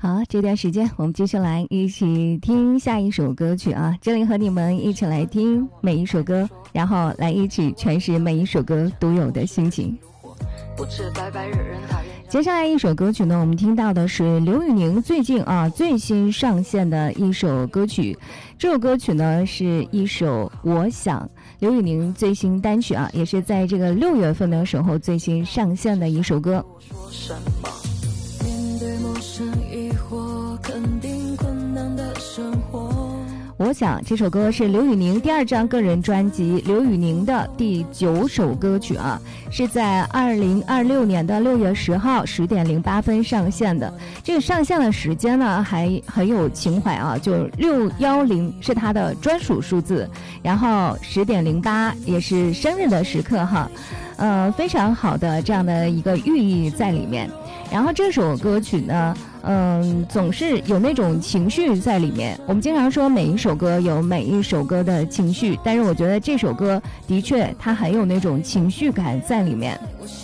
好，这段时间我们继续来一起听下一首歌曲啊！这里和你们一起来听每一首歌，然后来一起诠释每一首歌独有的心情。接下来一首歌曲呢，我们听到的是刘宇宁最近最新上线的一首歌曲。这首歌曲呢是一首我想，刘宇宁最新单曲啊，也是在这个6月份的时候最新上线的一首歌。 说什么？面对陌生疑惑，肯定困难的生活。 我想这首歌是刘宇宁第2张个人专辑刘宇宁的第9首歌曲啊，是在2026年的6月10号10点08分上线的。这个上线的时间呢还很有情怀啊，就610是他的专属数字，然后10点08也是生日的时刻哈，非常好的这样的一个寓意在里面。然后这首歌曲呢总是有那种情绪在里面。我们经常说每一首歌有每一首歌的情绪，但是我觉得这首歌的确它很有那种情绪感在里面。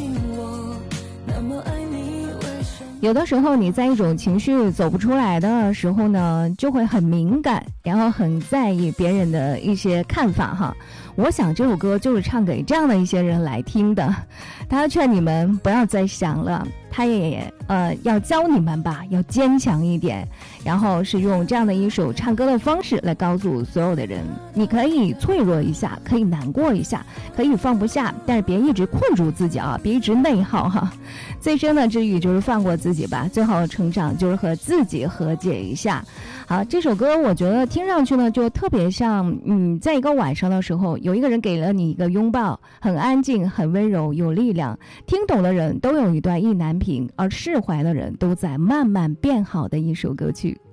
有的时候你在一种情绪走不出来的时候呢，就会很敏感，然后很在意别人的一些看法哈。我想这首歌就是唱给这样的一些人来听的，他劝你们不要再想了，他也要教你们吧，要坚强一点，然后是用这样的一首唱歌的方式来告诉所有的人，你可以脆弱一下，可以难过一下，可以放不下，但是别一直困住自己啊，别一直内耗哈。最深的治愈就是放过自己吧，最好的成长就是和自己和解一下。好，这首歌我觉得听上去呢就特别像在一个晚上的时候，有一个人给了你一个拥抱，很安静，很温柔，有力量。听懂的人都有一段意难平，而释怀的人都在慢慢变好的一首歌曲。